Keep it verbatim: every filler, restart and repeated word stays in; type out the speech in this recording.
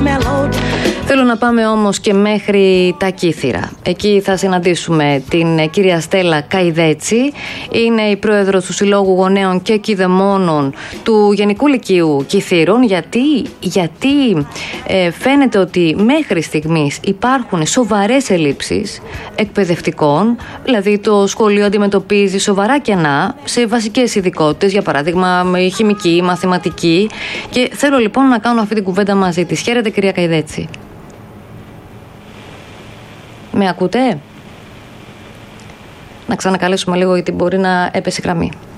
Θέλω να πάμε όμως και μέχρι τα Κύθυρα. Εκεί θα συναντήσουμε την κυρία Στέλλα Καϊδέτση. Είναι η πρόεδρος του Συλλόγου Γονέων και Κηδεμόνων του Γενικού Λυκείου Κηθύρων. Γιατί, γιατί ε, φαίνεται ότι μέχρι στιγμής υπάρχουν σοβαρές ελλείψεις εκπαιδευτικών. Δηλαδή το σχολείο αντιμετωπίζει σοβαρά κενά σε βασικές ειδικότητες, για παράδειγμα χημική, μαθηματική. Και θέλω λοιπόν να κάνω αυτή την κουβέντα μαζί της. Χαίρετε κυρία Καϊδέτση. Με ακούτε? Να ξανακαλέσουμε λίγο γιατί μπορεί να έπεσε η γραμμή.